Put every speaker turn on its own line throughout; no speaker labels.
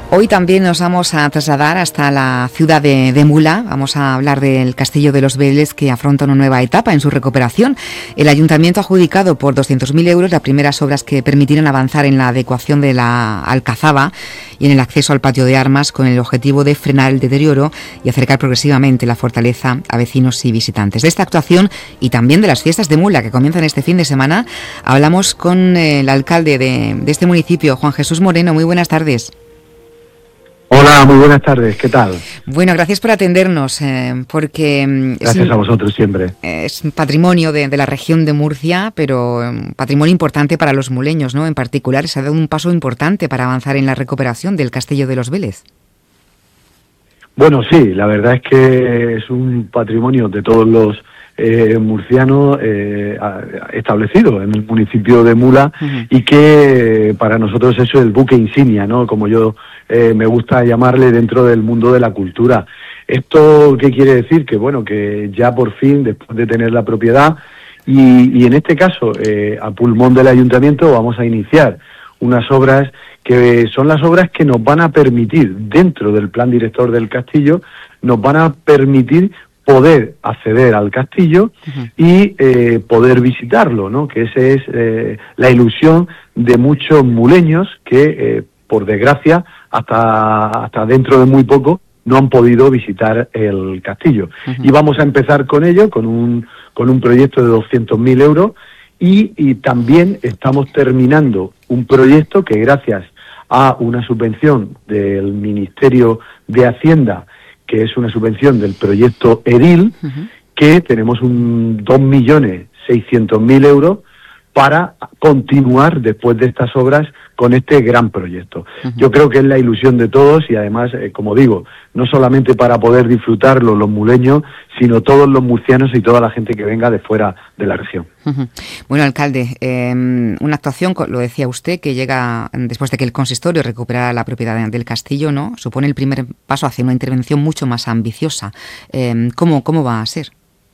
Hoy también nos vamos a trasladar hasta la ciudad de Mula. Vamos a hablar del Castillo de los Vélez, que afronta una nueva etapa en su recuperación. El Ayuntamiento ha adjudicado por 200.000 euros las primeras obras que permitirán avanzar en la adecuación de la alcazaba y en el acceso al patio de armas, con el objetivo de frenar el deterioro y acercar progresivamente la fortaleza a vecinos y visitantes. De esta actuación y también de las fiestas de Mula, que comienzan este fin de semana, hablamos con el alcalde de este municipio, Juan Jesús Moreno. Muy buenas tardes.
Hola, muy buenas tardes, ¿qué tal?
Bueno, gracias por atendernos, porque...
Gracias a vosotros siempre.
Es un patrimonio de la región de Murcia, pero patrimonio importante para los muleños, ¿no? En particular, se ha dado un paso importante para avanzar en la recuperación del Castillo de los Vélez.
Bueno, sí, la verdad es que es un patrimonio de todos los murcianos establecido en el municipio de Mula, y que para nosotros eso es el buque insignia, ¿no? Como yo me gusta llamarle, dentro del mundo de la cultura. ¿Esto qué quiere decir? Que bueno, que ya por fin, después de tener la propiedad, y en este caso a pulmón del ayuntamiento, vamos a iniciar unas obras que son las obras que nos van a permitir, dentro del plan director del castillo, nos van a permitir poder acceder al castillo y poder visitarlo, ¿no? Que esa es la ilusión de muchos muleños que, por desgracia, hasta dentro de muy poco, no han podido visitar el castillo. Y vamos a empezar con ello, con un proyecto de 200.000 euros, y también estamos terminando un proyecto que, gracias a una subvención del Ministerio de Hacienda, que es una subvención del proyecto EDIL, que tenemos un 2.600.000 euros para continuar después de estas obras con este gran proyecto. Yo creo que es la ilusión de todos, y además, como digo, no solamente para poder disfrutarlo los muleños, sino todos los murcianos y toda la gente que venga de fuera de la región.
Bueno, alcalde, una actuación, lo decía usted, que llega después de que el consistorio recuperara la propiedad del castillo, ¿no? Supone el primer paso hacia una intervención mucho más ambiciosa. ¿Cómo va a ser?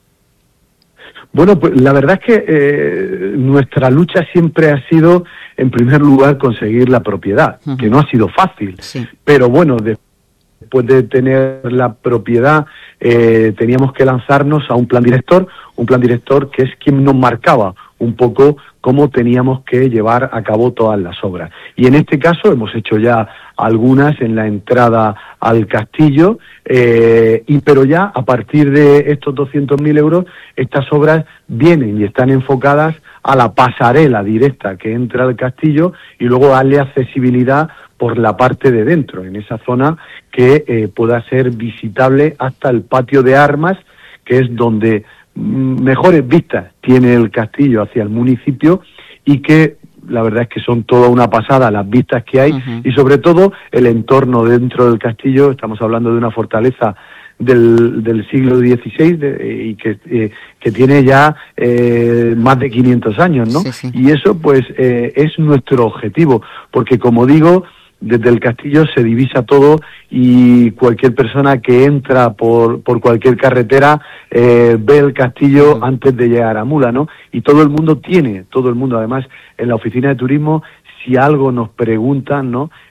Bueno, pues la verdad es que nuestra lucha siempre ha sido, en primer lugar, conseguir la propiedad, que no ha sido fácil, pero bueno, después de tener la propiedad teníamos que lanzarnos a un plan director que es quien nos marcaba un poco cómo teníamos que llevar a cabo todas las obras. Y en este caso hemos hecho ya algunas en la entrada al castillo, pero ya a partir de estos 200.000 euros, estas obras vienen y están enfocadas a la pasarela directa que entra al castillo, y luego darle accesibilidad por la parte de dentro, en esa zona que pueda ser visitable hasta el patio de armas, que es donde mejores vistas tiene el castillo hacia el municipio, y que la verdad es que son toda una pasada las vistas que hay, y sobre todo el entorno dentro del castillo. Estamos hablando de una fortaleza del siglo XVI y que tiene ya más de 500 años, ¿no? Y eso pues es nuestro objetivo, porque como digo, desde el castillo se divisa todo, y cualquier persona que entra por cualquier carretera ve el castillo antes de llegar a Mula, ¿no? Y todo el mundo además, en la oficina de turismo, si algo nos preguntan, ¿no?